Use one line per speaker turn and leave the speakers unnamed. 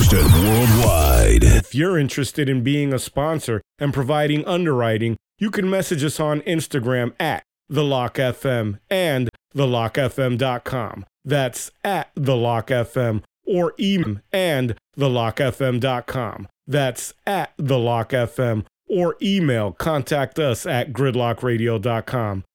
Broadcasted worldwide.
If you're interested in being a sponsor and providing underwriting, you can message us on Instagram at TheLockFM and TheLockFM.com. That's at TheLockFM, or email and TheLockFM.com. That's at TheLockFM, or email contact us at GridlockRadio.com.